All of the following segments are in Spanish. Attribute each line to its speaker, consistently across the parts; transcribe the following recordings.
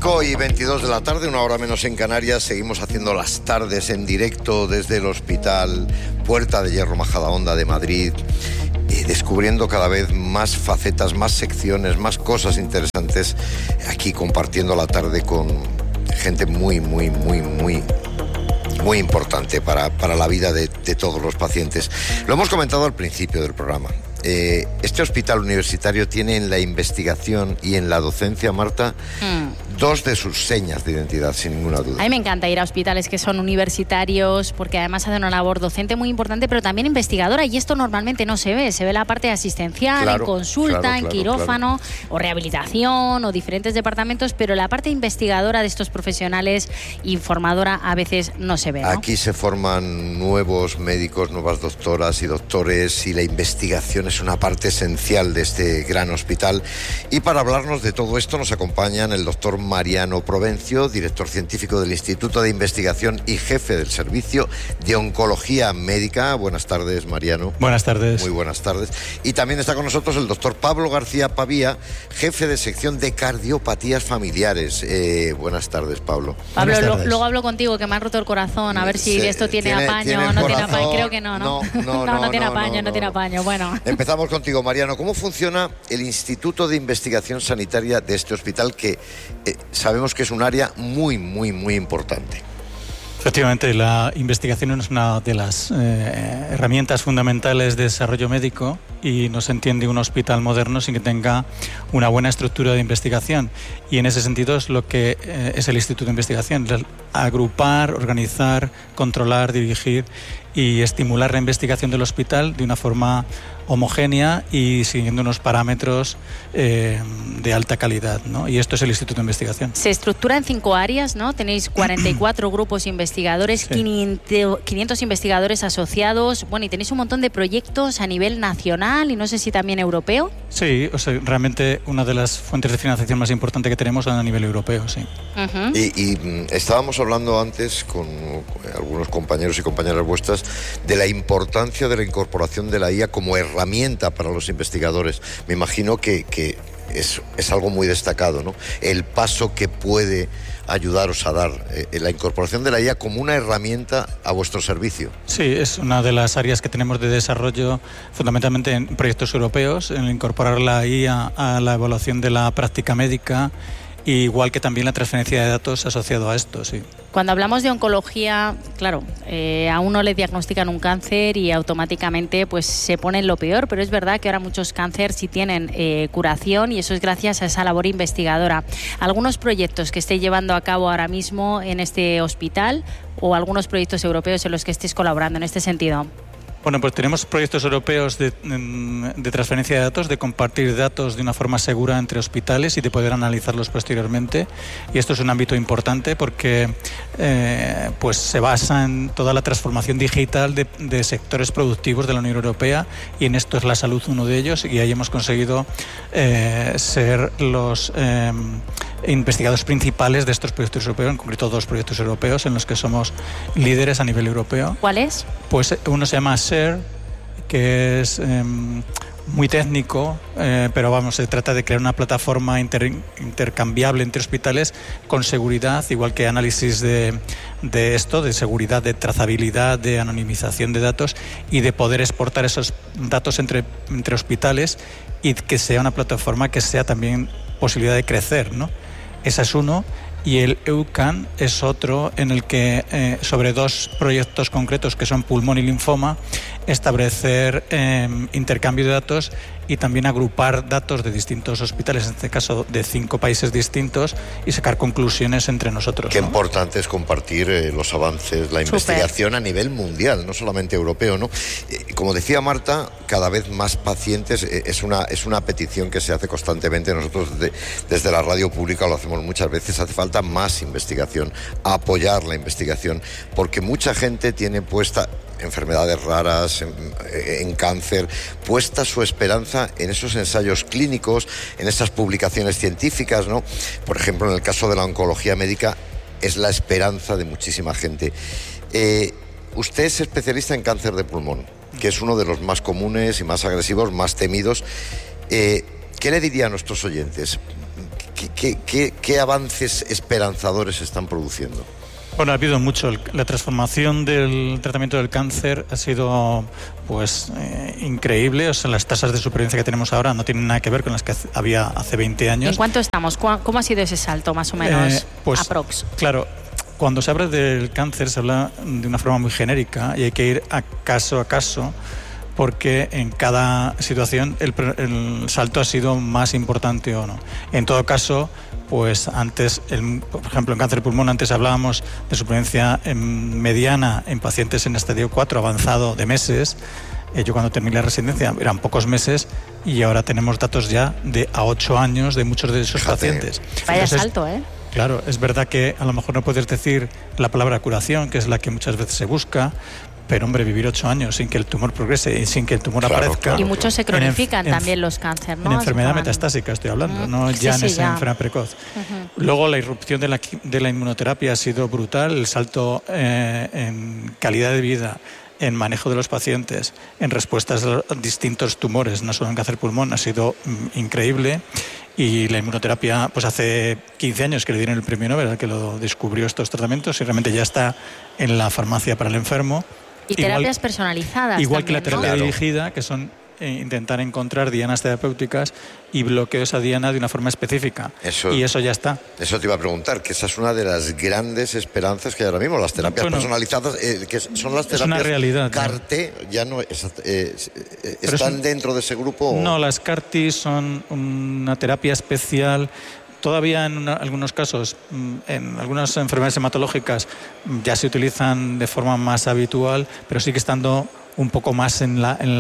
Speaker 1: 5:22 de la tarde, una hora menos en Canarias. Seguimos haciendo las tardes en directo desde el Hospital Puerta de Hierro Majadahonda de Madrid, descubriendo cada vez más facetas, más secciones, más cosas interesantes, aquí compartiendo la tarde con gente muy importante para la vida de todos los pacientes. Lo hemos comentado al principio del programa. Este hospital universitario tiene en la investigación y en la docencia, Marta, dos de sus señas de identidad, sin ninguna duda.
Speaker 2: A mí me encanta ir a hospitales que son universitarios porque además hacen una labor docente muy importante, pero también investigadora, y esto normalmente no se ve la parte asistencial, claro, en consulta, en quirófano, o rehabilitación, o diferentes departamentos, pero la parte investigadora de estos profesionales, informadora, a veces no se ve, ¿no?
Speaker 1: Aquí se forman nuevos médicos, nuevas doctoras y doctores, y la investigación es una parte esencial de este gran hospital. Y para hablarnos de todo esto nos acompañan el doctor Mariano Provencio, director científico del Instituto de Investigación y jefe del Servicio de Oncología Médica. Buenas tardes, Mariano.
Speaker 3: Buenas tardes.
Speaker 1: Muy buenas tardes. Y también está con nosotros el doctor Pablo García Pavía, jefe de sección de cardiopatías familiares. Buenas tardes, Pablo.
Speaker 2: Pablo, luego hablo contigo, que me han roto el corazón, a ver si esto tiene apaño, no tiene apaño. Creo que no tiene apaño, no tiene apaño. Bueno.
Speaker 1: Empezamos contigo, Mariano. ¿Cómo funciona el Instituto de Investigación Sanitaria de este hospital, que sabemos que es un área muy importante?
Speaker 3: Efectivamente, la investigación es una de las herramientas fundamentales de desarrollo médico, y no se entiende un hospital moderno sin que tenga una buena estructura de investigación. Y en ese sentido es lo que es el Instituto de Investigación: agrupar, organizar, controlar, dirigir y estimular la investigación del hospital de una forma homogénea y siguiendo unos parámetros de alta calidad, ¿no? Y esto es el Instituto de Investigación.
Speaker 2: Se estructura en 5 áreas, ¿no? Tenéis 44 grupos investigadores, sí. 500 investigadores asociados, bueno, y tenéis un montón de proyectos a nivel nacional y no sé si también europeo.
Speaker 3: Sí, o sea, realmente una de las fuentes de financiación más importantes que tenemos a nivel europeo, sí.
Speaker 2: Uh-huh.
Speaker 1: Y estábamos hablando antes con algunos compañeros y compañeras vuestras de la importancia de la incorporación de la IA como herramienta para los investigadores. Me imagino que es algo muy destacado, ¿no? El paso que puede ayudaros a dar la incorporación de la IA como una herramienta a vuestro servicio.
Speaker 3: Sí, es una de las áreas que tenemos de desarrollo fundamentalmente en proyectos europeos, en incorporar la IA a la evaluación de la práctica médica, igual que también la transferencia de datos asociado a esto, sí.
Speaker 2: Cuando hablamos de oncología, claro, a uno le diagnostican un cáncer y automáticamente pues se pone en lo peor, pero es verdad que ahora muchos cánceres sí tienen curación, y eso es gracias a esa labor investigadora. ¿Algunos proyectos que estéis llevando a cabo ahora mismo en este hospital, o algunos proyectos europeos en los que estéis colaborando en este sentido?
Speaker 3: Bueno, pues tenemos proyectos europeos de transferencia de datos, de compartir datos de una forma segura entre hospitales y de poder analizarlos posteriormente. Y esto es un ámbito importante porque pues se basa en toda la transformación digital de sectores productivos de la Unión Europea, y en esto es la salud uno de ellos, y ahí hemos conseguido ser los investigadores principales de estos proyectos europeos, en concreto 2 proyectos europeos en los que somos líderes a nivel europeo.
Speaker 2: ¿Cuáles?
Speaker 3: Pues uno se llama SHARE, que es muy técnico, pero se trata de crear una plataforma intercambiable entre hospitales con seguridad, igual que análisis de seguridad, de trazabilidad, de anonimización de datos, y de poder exportar esos datos entre hospitales, y que sea una plataforma que sea también posibilidad de crecer, ¿no? Ese es uno. Y el EUCAN es otro, en el que sobre 2 proyectos concretos, que son pulmón y linfoma, establecer intercambio de datos y también agrupar datos de distintos hospitales, en este caso de 5 países distintos, y sacar conclusiones entre nosotros.
Speaker 1: Qué importante es compartir los avances, la investigación a nivel mundial, no solamente europeo, ¿no? Como decía Marta, cada vez más pacientes, es una petición que se hace constantemente. Nosotros desde la radio pública lo hacemos muchas veces. Hace falta más investigación, apoyar la investigación, porque mucha gente tiene puesta enfermedades raras, en cáncer, puesta su esperanza en esos ensayos clínicos, en esas publicaciones científicas, ¿no? Por ejemplo, en el caso de la oncología médica, es la esperanza de muchísima gente. Usted es especialista en cáncer de pulmón, que es uno de los más comunes y más agresivos, más temidos. ¿Qué le diría a nuestros oyentes? ¿Qué avances esperanzadores se están produciendo?
Speaker 3: Bueno, ha habido mucho. La transformación del tratamiento del cáncer ha sido increíble. O sea, las tasas de supervivencia que tenemos ahora no tienen nada que ver con las que había hace 20 años.
Speaker 2: ¿En cuánto estamos? ¿Cómo ha sido ese salto, más o menos, aprox?
Speaker 3: Claro, cuando se habla del cáncer se habla de una forma muy genérica y hay que ir a caso, porque en cada situación el salto ha sido más importante o no. En todo caso, pues antes, por ejemplo, en cáncer de pulmón, antes hablábamos de supervivencia mediana en pacientes en estadio 4 avanzado de meses. Yo cuando terminé la residencia eran pocos meses y ahora tenemos datos ya de a 8 años de muchos de esos pacientes.
Speaker 2: Vaya entonces, salto, ¿eh?
Speaker 3: Claro, es verdad que a lo mejor no puedes decir la palabra curación, que es la que muchas veces se busca, pero hombre, vivir 8 años sin que el tumor progrese y sin que el tumor aparezca.
Speaker 2: Y muchos se cronifican también los cánceres, ¿no?
Speaker 3: En enfermedad metastásica estoy hablando, no ya en esa enfermedad precoz. Luego la irrupción de la inmunoterapia ha sido brutal, el salto en calidad de vida, en manejo de los pacientes, en respuestas a distintos tumores, no solo en cáncer de pulmón, ha sido increíble. Y la inmunoterapia, pues hace 15 años que le dieron el premio Nobel al que lo descubrió estos tratamientos y realmente ya está en la farmacia para el enfermo.
Speaker 2: Y terapias personalizadas.
Speaker 3: Igual
Speaker 2: también,
Speaker 3: que la terapia dirigida, que son intentar encontrar dianas terapéuticas y bloqueo esa diana de una forma específica. Y eso ya está.
Speaker 1: Eso te iba a preguntar, que esa es una de las grandes esperanzas que hay ahora mismo, las terapias personalizadas, que son las terapias
Speaker 3: es una realidad,
Speaker 1: CAR-T, ya no están dentro de ese grupo.
Speaker 3: No, las CAR-T son una terapia especial. Todavía en algunos casos, en algunas enfermedades hematológicas ya se utilizan de forma más habitual, pero sigue estando un poco más en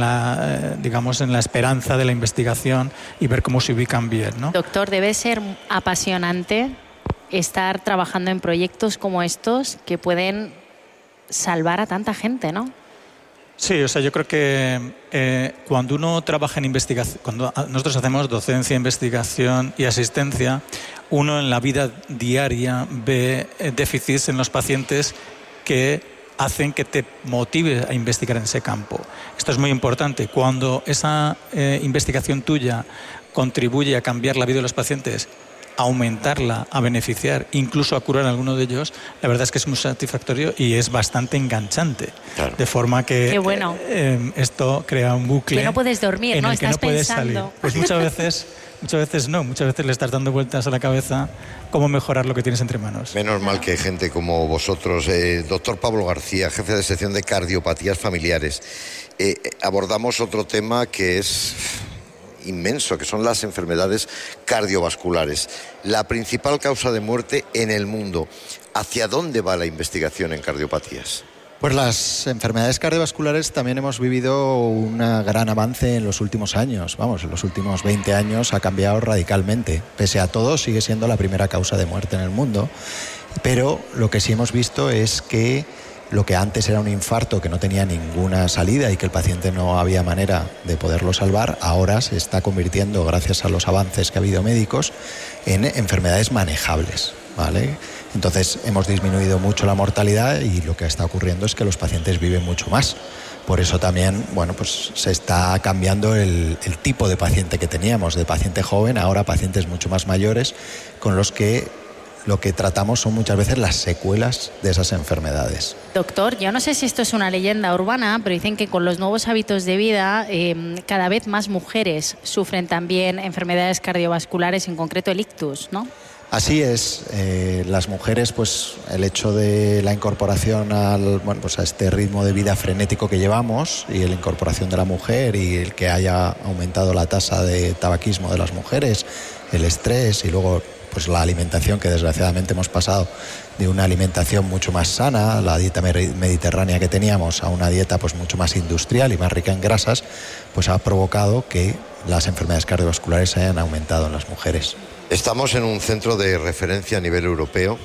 Speaker 3: la esperanza de la investigación y ver cómo se ubican bien, ¿no?
Speaker 2: Doctor, debe ser apasionante estar trabajando en proyectos como estos que pueden salvar a tanta gente, ¿no?
Speaker 3: Sí, o sea, yo creo que cuando uno trabaja en investigación, cuando nosotros hacemos docencia, investigación y asistencia, uno en la vida diaria ve déficits en los pacientes que hacen que te motive a investigar en ese campo. Esto es muy importante. Cuando esa investigación tuya contribuye a cambiar la vida de los pacientes, a aumentarla, a beneficiar, incluso a curar a alguno de ellos, la verdad es que es muy satisfactorio y es bastante enganchante. Claro. De forma que
Speaker 2: qué bueno.
Speaker 3: Esto crea un bucle.
Speaker 2: Que no puedes dormir, ¿no?
Speaker 3: Estás pensando. Pues muchas veces le estás dando vueltas a la cabeza cómo mejorar lo que tienes entre manos.
Speaker 1: Menos mal que hay gente como vosotros. Doctor Pablo García, jefe de sección de cardiopatías familiares. Abordamos otro tema que es inmenso, que son las enfermedades cardiovasculares. La principal causa de muerte en el mundo. ¿Hacia dónde va la investigación en cardiopatías?
Speaker 4: Pues las enfermedades cardiovasculares también hemos vivido un gran avance en los últimos años. Vamos, en los últimos 20 años ha cambiado radicalmente. Pese a todo, sigue siendo la primera causa de muerte en el mundo. Pero lo que sí hemos visto es que lo que antes era un infarto que no tenía ninguna salida y que el paciente no había manera de poderlo salvar, ahora se está convirtiendo, gracias a los avances que ha habido médicos, en enfermedades manejables, ¿vale? Entonces hemos disminuido mucho la mortalidad y lo que está ocurriendo es que los pacientes viven mucho más. Por eso también, pues se está cambiando el tipo de paciente que teníamos, de paciente joven, ahora pacientes mucho más mayores, con los que lo que tratamos son muchas veces las secuelas de esas enfermedades.
Speaker 2: Doctor, yo no sé si esto es una leyenda urbana, pero dicen que con los nuevos hábitos de vida cada vez más mujeres sufren también enfermedades cardiovasculares, en concreto el ictus, ¿no?
Speaker 4: Así es, las mujeres, pues el hecho de la incorporación a este ritmo de vida frenético que llevamos y la incorporación de la mujer y el que haya aumentado la tasa de tabaquismo de las mujeres, el estrés y luego pues la alimentación, que desgraciadamente hemos pasado de una alimentación mucho más sana, la dieta mediterránea que teníamos, a una dieta pues mucho más industrial y más rica en grasas, pues ha provocado que las enfermedades cardiovasculares hayan aumentado en las mujeres.
Speaker 1: Estamos en un centro de referencia a nivel europeo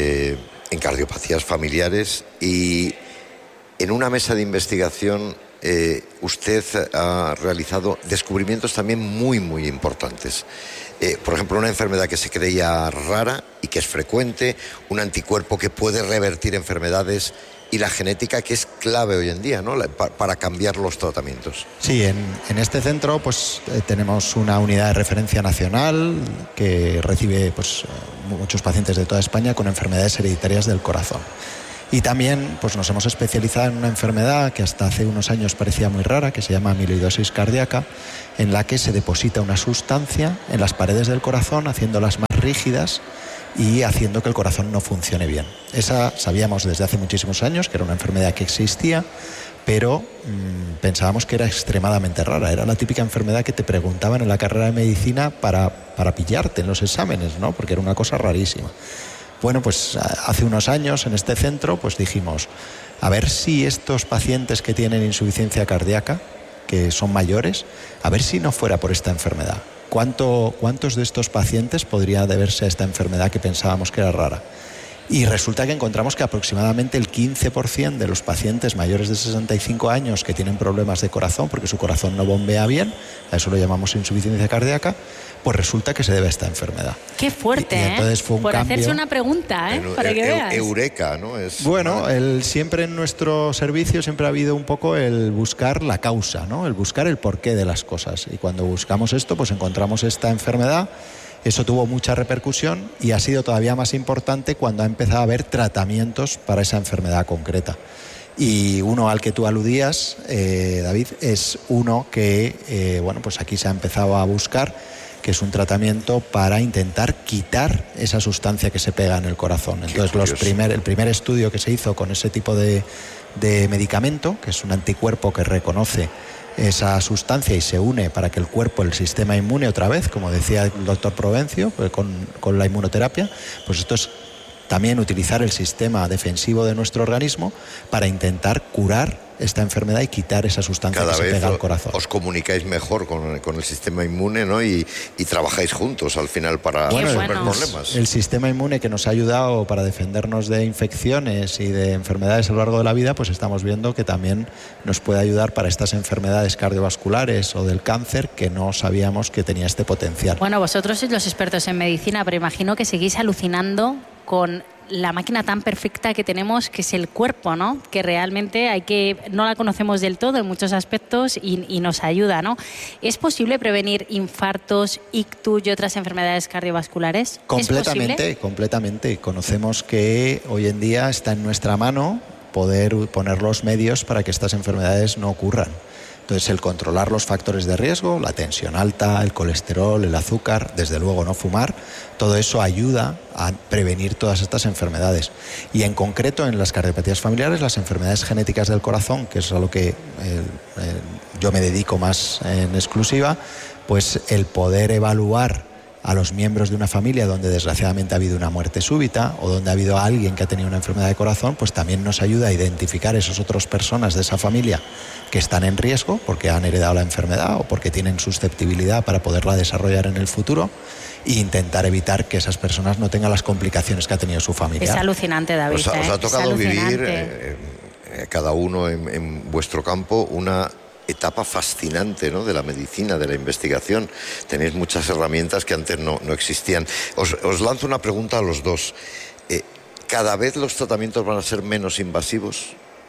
Speaker 1: en cardiopatías familiares y en una mesa de investigación usted ha realizado descubrimientos también muy, muy importantes. Por ejemplo, una enfermedad que se creía rara y que es frecuente, un anticuerpo que puede revertir enfermedades y la genética, que es clave hoy en día, ¿no? Para cambiar los tratamientos.
Speaker 4: Sí, en este centro pues tenemos una unidad de referencia nacional que recibe pues muchos pacientes de toda España con enfermedades hereditarias del corazón. Y también pues nos hemos especializado en una enfermedad que hasta hace unos años parecía muy rara, que se llama amiloidosis cardíaca, en la que se deposita una sustancia en las paredes del corazón, haciéndolas más rígidas y haciendo que el corazón no funcione bien. Esa sabíamos desde hace muchísimos años que era una enfermedad que existía, pero pensábamos que era extremadamente rara. Era la típica enfermedad que te preguntaban en la carrera de medicina para pillarte en los exámenes, ¿no? Porque era una cosa rarísima. Bueno, pues hace unos años en este centro pues dijimos, a ver si estos pacientes que tienen insuficiencia cardíaca, que son mayores, a ver si no fuera por esta enfermedad. ¿Cuántos de estos pacientes podría deberse a esta enfermedad que pensábamos que era rara? Y resulta que encontramos que aproximadamente el 15% de los pacientes mayores de 65 años que tienen problemas de corazón, porque su corazón no bombea bien, a eso lo llamamos insuficiencia cardíaca, pues resulta que se debe a esta enfermedad.
Speaker 2: Qué fuerte,
Speaker 4: y entonces fue un
Speaker 2: por
Speaker 4: cambio.
Speaker 2: hacerse una pregunta, para que veas.
Speaker 1: Eureka, ¿no?
Speaker 4: Bueno, siempre en nuestro servicio siempre ha habido un poco el buscar la causa, ¿no? El buscar el porqué de las cosas. Y cuando buscamos esto, pues encontramos esta enfermedad. Eso tuvo mucha repercusión y ha sido todavía más importante cuando ha empezado a haber tratamientos para esa enfermedad concreta. Y uno al que tú aludías, David, es uno que, pues aquí se ha empezado a buscar, que es un tratamiento para intentar quitar esa sustancia que se pega en el corazón. Entonces, el primer estudio que se hizo con ese tipo de medicamento, que es un anticuerpo que reconoce esa sustancia y se une para que el cuerpo, el sistema inmune otra vez, como decía el doctor Provencio, pues con la inmunoterapia, pues esto es también utilizar el sistema defensivo de nuestro organismo para intentar curar esta enfermedad y quitar esa sustancia que se pega al corazón.
Speaker 1: Os comunicáis mejor con el sistema inmune, ¿no? Y trabajáis juntos al final para resolver problemas.
Speaker 4: El sistema inmune que nos ha ayudado para defendernos de infecciones y de enfermedades a lo largo de la vida, pues estamos viendo que también nos puede ayudar para estas enfermedades cardiovasculares o del cáncer que no sabíamos que tenía este potencial.
Speaker 2: Bueno, vosotros sois los expertos en medicina, pero imagino que seguís alucinando con la máquina tan perfecta que tenemos, que es el cuerpo, ¿no? Que realmente no la conocemos del todo en muchos aspectos y nos ayuda, ¿no? ¿Es posible prevenir infartos, ictus y otras enfermedades cardiovasculares?
Speaker 4: Completamente. Conocemos que hoy en día está en nuestra mano poder poner los medios para que estas enfermedades no ocurran. Entonces, el controlar los factores de riesgo, la tensión alta, el colesterol, el azúcar, desde luego no fumar, todo eso ayuda a prevenir todas estas enfermedades. Y en concreto, en las cardiopatías familiares, las enfermedades genéticas del corazón, que es a lo que yo me dedico más en exclusiva, pues el poder evaluar a los miembros de una familia donde desgraciadamente ha habido una muerte súbita o donde ha habido alguien que ha tenido una enfermedad de corazón, pues también nos ayuda a identificar esas otras personas de esa familia que están en riesgo porque han heredado la enfermedad o porque tienen susceptibilidad para poderla desarrollar en el futuro e intentar evitar que esas personas no tengan las complicaciones que ha tenido su familia.
Speaker 2: Es alucinante, David.
Speaker 1: Os ha tocado vivir cada uno en vuestro campo una etapa fascinante, ¿no?, de la medicina, de la investigación. Tenéis muchas herramientas que antes no existían. Os lanzo una pregunta a los dos. ¿Cada vez los tratamientos van a ser menos invasivos?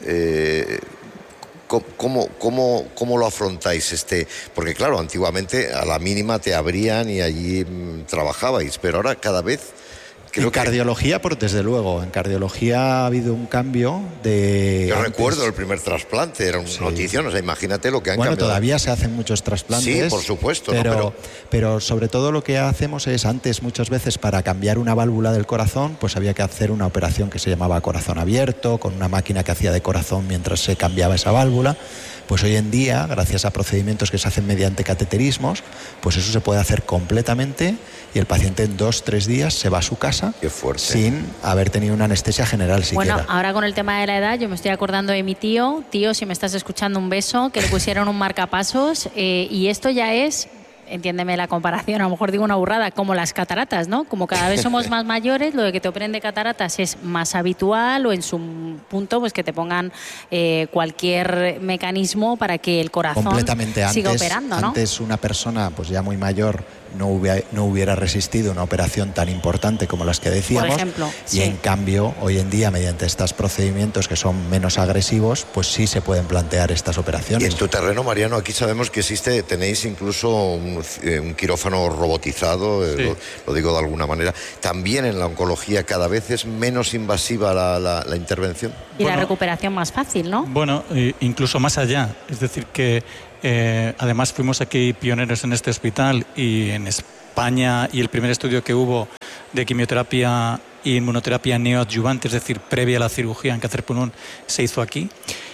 Speaker 1: ¿Cómo lo afrontáis? Porque claro, antiguamente a la mínima te abrían y allí trabajabais, pero ahora cada vez...
Speaker 4: Cardiología, desde luego. En cardiología ha habido un cambio de...
Speaker 1: Yo recuerdo el primer trasplante, era una notición, o sea, imagínate lo que han cambiado.
Speaker 4: Bueno, todavía se hacen muchos trasplantes.
Speaker 1: Sí, por supuesto.
Speaker 4: Pero sobre todo lo que hacemos es, antes muchas veces para cambiar una válvula del corazón, pues había que hacer una operación que se llamaba corazón abierto, con una máquina que hacía de corazón mientras se cambiaba esa válvula. Pues hoy en día, gracias a procedimientos que se hacen mediante cateterismos, pues eso se puede hacer completamente y el paciente en 2-3 días se va a su casa sin haber tenido una anestesia general siquiera.
Speaker 2: Bueno, ahora con el tema de la edad, yo me estoy acordando de mi tío, si me estás escuchando, un beso, que le pusieron un marcapasos y esto ya es... Entiéndeme la comparación, a lo mejor digo una burrada, como las cataratas, ¿no? Como cada vez somos más mayores, lo de que te operen de cataratas es más habitual, o en su punto, pues que te pongan cualquier mecanismo para que el corazón siga operando, ¿no?
Speaker 4: Antes una persona pues ya muy mayor no hubiera resistido una operación tan importante como las que decíamos.
Speaker 2: Por ejemplo,
Speaker 4: y en cambio, hoy en día, mediante estos procedimientos que son menos agresivos, pues sí se pueden plantear estas operaciones.
Speaker 1: Y en tu terreno, Mariano, aquí sabemos que tenéis incluso un quirófano robotizado, sí. Lo digo de alguna manera. También en la oncología cada vez es menos invasiva la intervención.
Speaker 2: Y la recuperación más fácil, ¿no?
Speaker 3: Bueno, incluso más allá. Es decir, que además fuimos aquí pioneros en este hospital, y en España, y el primer estudio que hubo de quimioterapia y inmunoterapia neoadyuvante, es decir, previa a la cirugía en cáncer pulmón, se hizo aquí.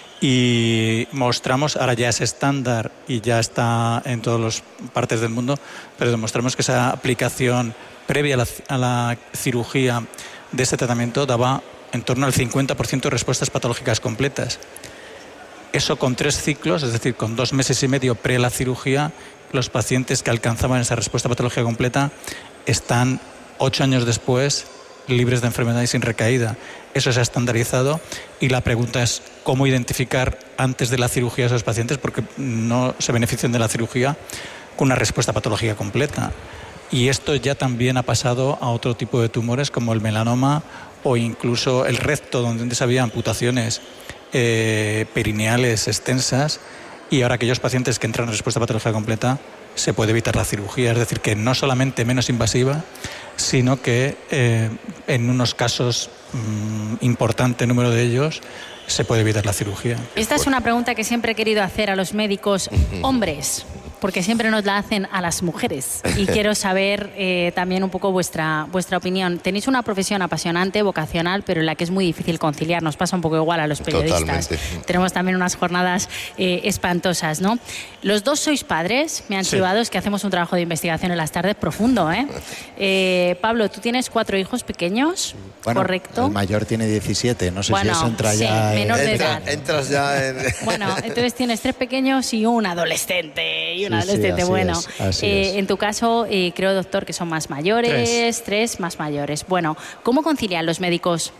Speaker 3: Y mostramos, ahora ya es estándar y ya está en todas las partes del mundo, pero demostramos que esa aplicación previa a la cirugía de este tratamiento daba en torno al 50% de respuestas patológicas completas. Eso con 3 ciclos, es decir, con 2 meses y medio pre la cirugía, los pacientes que alcanzaban esa respuesta patológica completa están 8 años después libres de enfermedad y sin recaída. Eso se ha estandarizado, y la pregunta es cómo identificar antes de la cirugía a esos pacientes, porque no se benefician de la cirugía con una respuesta patológica completa. Y esto ya también ha pasado a otro tipo de tumores como el melanoma o incluso el recto, donde antes había amputaciones perineales extensas, y ahora aquellos pacientes que entran en respuesta patológica completa se puede evitar la cirugía. Es decir, que no solamente menos invasiva, sino que en unos casos importante número de ellos se puede evitar la cirugía.
Speaker 2: Esta es una pregunta que siempre he querido hacer a los médicos hombres, porque siempre nos la hacen a las mujeres, y quiero saber también un poco vuestra opinión. Tenéis una profesión apasionante, vocacional, pero en la que es muy difícil conciliar. Nos pasa un poco igual a los periodistas.
Speaker 1: Totalmente.
Speaker 2: Tenemos también unas jornadas espantosas, ¿no? Los dos sois padres, me han chivado, es que hacemos un trabajo de investigación en las tardes profundo, ¿eh? Pablo, tú tienes 4 hijos pequeños,
Speaker 4: bueno,
Speaker 2: ¿correcto?
Speaker 4: El mayor tiene 17, no sé si eso entra ya
Speaker 2: menor de edad.
Speaker 1: Entras ya en...
Speaker 2: Bueno, entonces tienes 3 pequeños y un adolescente.
Speaker 4: Así
Speaker 2: bueno,
Speaker 4: es.
Speaker 2: En tu caso, creo, doctor, que son más mayores, 3 más mayores. Bueno, ¿cómo concilian los médicos?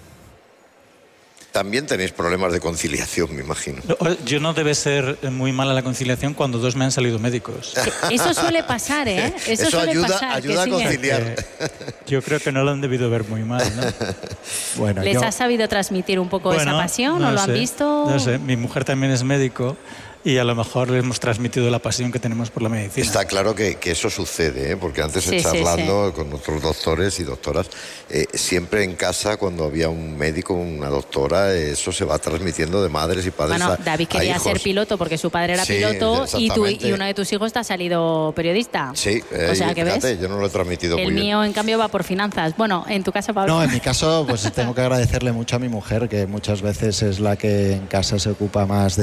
Speaker 1: También tenéis problemas de conciliación, me imagino.
Speaker 3: Yo no debe ser muy mala la conciliación cuando 2 me han salido médicos.
Speaker 2: Eso suele pasar, ¿eh?
Speaker 1: Eso ayuda a conciliar.
Speaker 3: Yo creo que no lo han debido ver muy mal, ¿no?
Speaker 4: Bueno,
Speaker 2: ¿Les has sabido transmitir un poco esa pasión o lo han visto?
Speaker 3: No sé, mi mujer también es médico, y a lo mejor les hemos transmitido la pasión que tenemos por la medicina.
Speaker 1: Está claro que eso sucede, ¿eh? Porque antes charlando con otros doctores y doctoras, siempre en casa, cuando había un médico, una doctora, eso se va transmitiendo de madres y padres a
Speaker 2: David quería
Speaker 1: hijos.
Speaker 2: Ser piloto porque su padre era piloto, y uno de tus hijos te ha salido periodista.
Speaker 1: Sí,
Speaker 2: o sea, que
Speaker 1: fíjate,
Speaker 2: ves,
Speaker 1: yo no lo he transmitido
Speaker 2: el
Speaker 1: muy bien.
Speaker 2: mío, en cambio, va por finanzas. Bueno, en tu caso, Pablo.
Speaker 4: No, en mi caso, pues tengo que agradecerle mucho a mi mujer, que muchas veces es la que en casa se ocupa más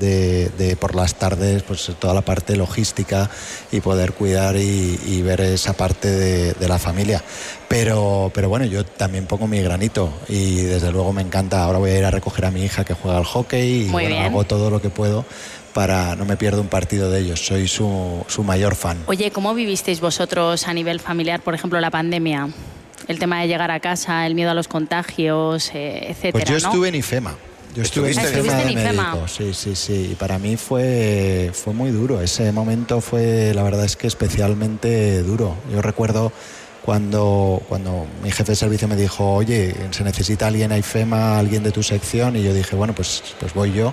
Speaker 4: de por las tardes, pues toda la parte logística y poder cuidar y ver esa parte de la familia. Pero bueno, yo también pongo mi granito, y desde luego me encanta. Ahora voy a ir a recoger a mi hija que juega al hockey, y hago todo lo que puedo para no me pierdo un partido de ellos. Soy su mayor fan.
Speaker 2: Oye, ¿cómo vivisteis vosotros a nivel familiar, por ejemplo, la pandemia? El tema de llegar a casa, el miedo a los contagios, etcétera.
Speaker 4: Pues yo
Speaker 2: ¿no?
Speaker 4: estuve en IFEMA. Yo estuve en IFEMA de médico, sí. Y para mí fue muy duro. Ese momento fue, la verdad es que especialmente duro. Yo recuerdo cuando mi jefe de servicio me dijo, oye, se necesita alguien a IFEMA, alguien de tu sección, y yo dije, bueno, pues voy yo.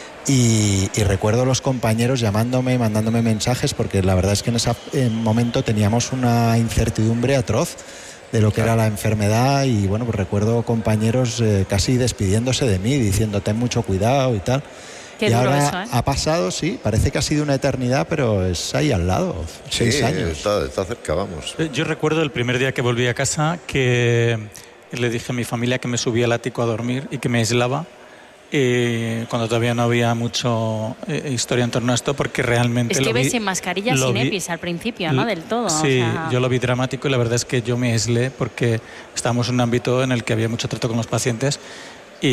Speaker 4: Y recuerdo los compañeros llamándome, mandándome mensajes, porque la verdad es que en ese momento teníamos una incertidumbre atroz de lo que era la enfermedad, y bueno, pues recuerdo compañeros casi despidiéndose de mí, diciendo ten mucho cuidado y tal.
Speaker 2: Qué
Speaker 4: y
Speaker 2: duro
Speaker 4: ahora
Speaker 2: eso, ¿eh?
Speaker 4: ha pasado, sí, parece que ha sido una eternidad, pero es ahí al lado, 6 años.
Speaker 1: Está cerca, vamos.
Speaker 3: Yo recuerdo el primer día que volví a casa que le dije a mi familia que me subía al ático a dormir y que me aislaba, cuando todavía no había mucho historia en torno a esto, porque realmente...
Speaker 2: Es que ves sin mascarilla, sin EPIs al principio, ¿no? Del todo.
Speaker 3: Sí, yo lo vi dramático, y la verdad es que yo me aislé porque estábamos en un ámbito en el que había mucho trato con los pacientes,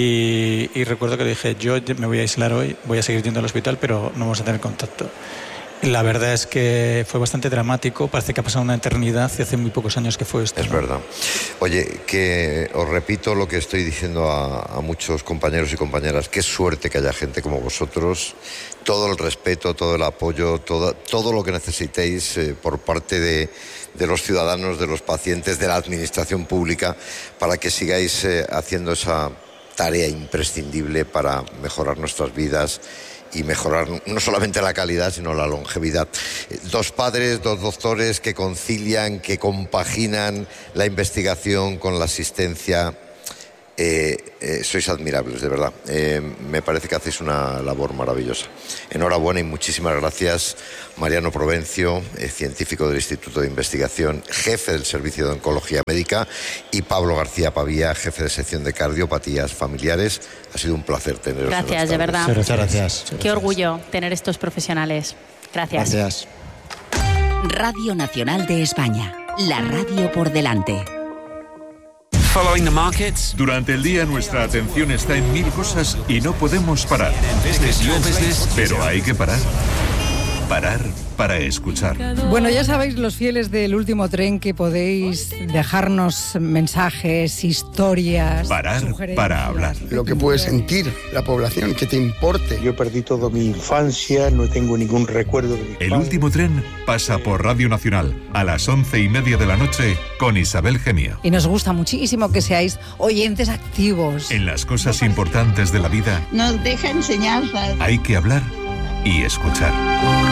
Speaker 3: y recuerdo que dije, yo me voy a aislar hoy, voy a seguir yendo al hospital, pero no vamos a tener contacto. La verdad es que fue bastante dramático, parece que ha pasado una eternidad y hace muy pocos años que fue esto.
Speaker 1: Es verdad. Oye, que os repito lo que estoy diciendo a muchos compañeros y compañeras, qué suerte que haya gente como vosotros, todo el respeto, todo el apoyo, todo lo que necesitéis por parte de los ciudadanos, de los pacientes, de la administración pública, para que sigáis haciendo esa tarea imprescindible para mejorar nuestras vidas y mejorar no solamente la calidad, sino la longevidad. 2 padres, 2 doctores que concilian, que compaginan la investigación con la asistencia. Sois admirables, de verdad. Me parece que hacéis una labor maravillosa. Enhorabuena y muchísimas gracias, Mariano Provencio, científico del Instituto de Investigación, jefe del Servicio de Oncología Médica, y Pablo García Pavía, jefe de sección de Cardiopatías Familiares. Ha sido un placer teneros.
Speaker 2: Gracias, de verdad.
Speaker 4: Muchas gracias.
Speaker 2: Qué orgullo tener estos profesionales. Gracias.
Speaker 4: Gracias.
Speaker 5: Radio Nacional de España, la radio por delante.
Speaker 6: Following the markets.
Speaker 7: Durante el día nuestra atención está en 1000 cosas y no podemos parar. Pero hay que parar. Parar para escuchar.
Speaker 8: Bueno, ya sabéis, los fieles del Último Tren, que podéis dejarnos mensajes, historias.
Speaker 7: Parar para hablar.
Speaker 9: Lo que puede sentir la población, que te importe.
Speaker 10: Yo perdí toda mi infancia, no tengo ningún recuerdo de mi
Speaker 7: El Último Tren pasa por Radio Nacional a las 11:30 de la noche con Isabel Gemio.
Speaker 8: Y nos gusta muchísimo que seáis oyentes activos.
Speaker 7: En las cosas importantes de la vida
Speaker 11: nos deja enseñanzas.
Speaker 7: hay que hablar y escuchar.